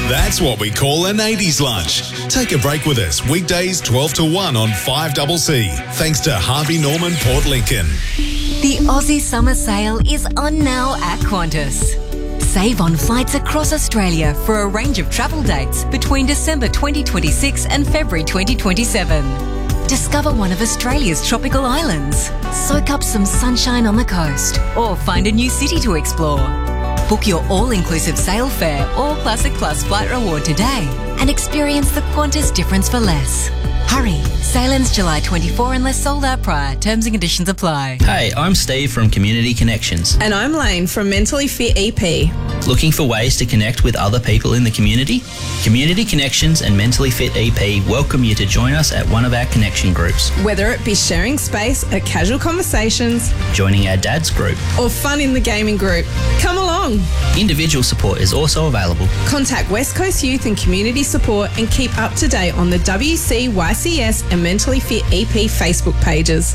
That's what we call an 80s lunch. Take a break with us weekdays 12 to 1 on 5CC. Thanks to Harvey Norman Port Lincoln. The Aussie Summer Sale is on now at Qantas. Save on flights across Australia for a range of travel dates between December 2026 and February 2027. Discover one of Australia's tropical islands, soak up some sunshine on the coast, or find a new city to explore. Book your all-inclusive sail fare or Classic Plus flight reward today and experience the Qantas difference for less. Hurry! Sail ends July 24 unless sold out prior. Terms and conditions apply. Hey, I'm Steve from Community Connections. And I'm Lane from Mentally Fit EP. Looking for ways to connect with other people in the community? Community Connections and Mentally Fit EP welcome you to join us at one of our connection groups. Whether it be sharing space at casual conversations, joining our dad's group, or fun in the gaming group, come along. Individual support is also available. Contact West Coast Youth and Community Support and keep up to date on the WCYCS and Mentally Fit EP Facebook pages.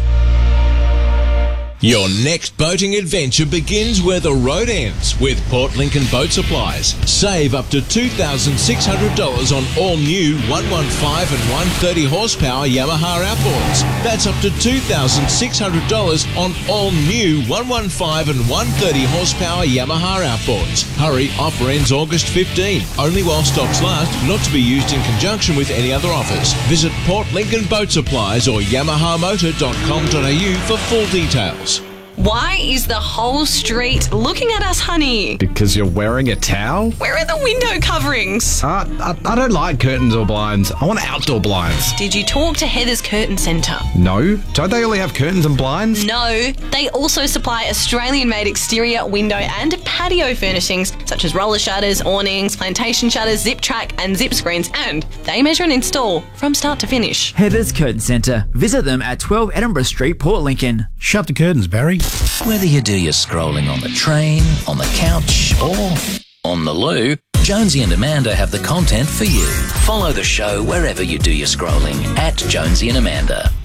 Your next boating adventure begins where the road ends with Port Lincoln Boat Supplies. Save up to $2,600 on all new 115 and 130 horsepower Yamaha outboards. That's up to $2,600 on all new 115 and 130 horsepower Yamaha outboards. Hurry, offer ends August 15. Only while stocks last, not to be used in conjunction with any other offers. Visit Port Lincoln Boat Supplies or yamahamotor.com.au for full details. Why is the whole street looking at us, honey? Because you're wearing a towel? Where are the window coverings? I don't like curtains or blinds. I want outdoor blinds. Did you talk to Heather's Curtain Centre? No. Don't they only have curtains and blinds? No. They also supply Australian-made exterior, window and patio furnishings such as roller shutters, awnings, plantation shutters, zip track and zip screens, and they measure and install from start to finish. Heather's Curtain Centre. Visit them at 12 Edinburgh Street, Port Lincoln. Shut the curtains, Barry. Whether you do your scrolling on the train, on the couch, or on the loo, Jonesy and Amanda have the content for you. Follow the show wherever you do your scrolling at Jonesy and Amanda.